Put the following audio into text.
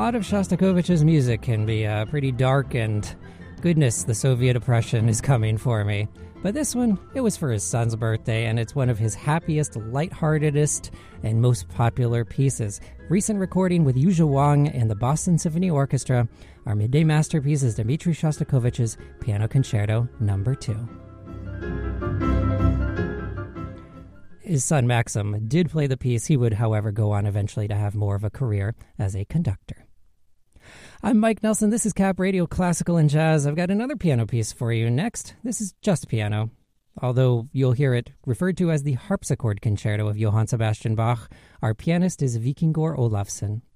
lot of Shostakovich's music can be pretty dark, and goodness, the Soviet oppression is coming for me. But this one, it was for his son's birthday, and it's one of his happiest, lightheartedest, and most popular pieces. Recent recording with Yuzha Wang and the Boston Symphony Orchestra, our midday masterpiece is Dmitri Shostakovich's Piano Concerto No. 2. His son Maxim did play the piece. He would, however, go on eventually to have more of a career as a conductor. I'm Mike Nelson. This is Cap Radio Classical and Jazz. I've got another piano piece for you next. This is just piano, although you'll hear it referred to as the harpsichord concerto of Johann Sebastian Bach. Our pianist is Víkingur Ólafsson.